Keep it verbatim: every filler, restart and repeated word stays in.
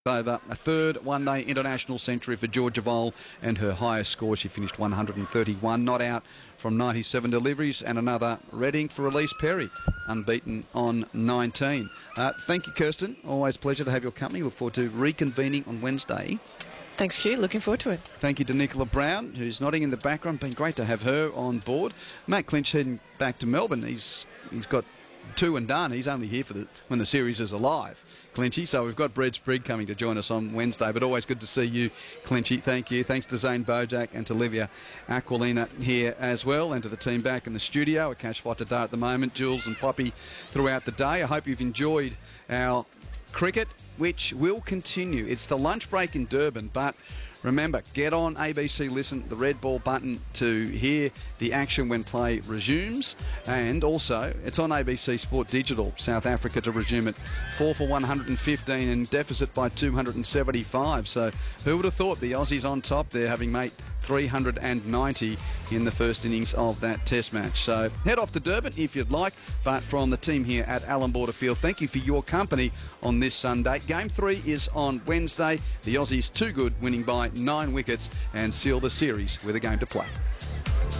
Over a third one-day international century for Georgia Vole, and her highest score, she finished one hundred thirty-one, not out from ninety-seven deliveries, and another Reading for Elise Perry, unbeaten on nineteen. Uh, thank you, Kirsten. Always a pleasure to have your company. Look forward to reconvening on Wednesday. Thanks, Q. Looking forward to it. Thank you to Nicola Brown, who's nodding in the background. Been great to have her on board. Matt Clinch heading back to Melbourne. He's he's got two and done. He's only here for the when the series is alive, Clinchy. So we've got Brad Sprigg coming to join us on Wednesday, but always good to see you, Clinchy. Thank you. Thanks to Zane Bojack and to Livia Aquilina here as well, and to the team back in the studio. A cash fight today at the moment, Jules and Poppy throughout the day. I hope you've enjoyed our cricket, which will continue. It's the lunch break in Durban, but remember, get on A B C Listen, the red ball button, to hear the action when play resumes. And also, it's on A B C Sport Digital, South Africa to resume it. four for one hundred fifteen and deficit by two hundred seventy-five. So who would have thought the Aussies on top there, having made three hundred ninety in the first innings of that test match. So head off to Durban if you'd like. But from the team here at Allan Border Field, thank you for your company on this Sunday. Game three is on Wednesday. The Aussies too good, winning by nine wickets and seal the series with a game to play.